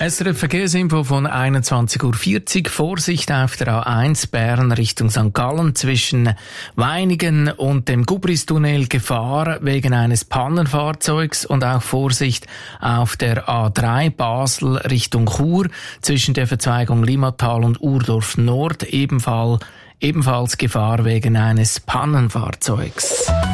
SRF Verkehrsinfo von 21:40 Uhr. Vorsicht auf der A1 Bern Richtung St. Gallen zwischen Weinigen und dem Gubristunnel. Gefahr wegen eines Pannenfahrzeugs und auch Vorsicht auf der A3 Basel Richtung Chur zwischen der Verzweigung Limmatal und Urdorf Nord. Ebenfalls Gefahr wegen eines Pannenfahrzeugs.